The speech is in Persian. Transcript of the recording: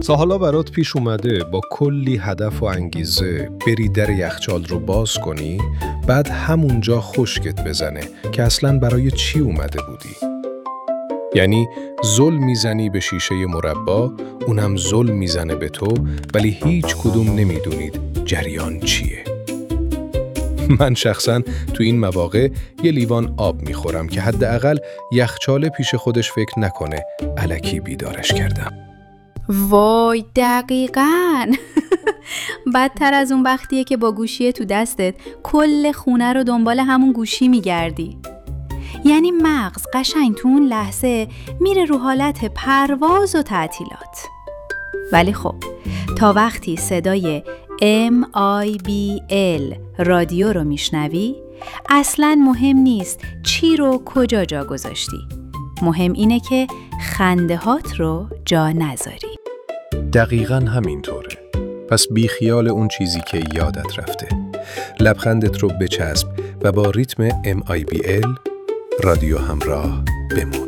تا حالا برات پیش اومده با کلی هدف و انگیزه بری در یخچال رو باز کنی، بعد همونجا خشکت بزنه که اصلاً برای چی اومده بودی؟ یعنی زل میزنی به شیشه مربا، اونم زل میزنه به تو، ولی هیچ کدوم نمیدونید جریان چیه. من شخصاً تو این مواقع یه لیوان آب میخورم که حداقل یخچال پیش خودش فکر نکنه الکی بیدارش کردم. وای دقیقاً. بدتر از اون وقتیه که با گوشی تو دستت کل خونه رو دنبال همون گوشی میگردی. یعنی مغز قشنگ تو اون لحظه میره رو حالت پرواز و تعطیلات. ولی خب تا وقتی صدای MIBL رادیو رو میشنوی، اصلاً مهم نیست چی رو کجا جا گذاشتی. مهم اینه که خندهات رو جا نذاری. دقیقاً همینطوره. پس بی خیال اون چیزی که یادت رفته. لبخندت رو بچسب و با ریتم MIBL رادیو همراه بمون.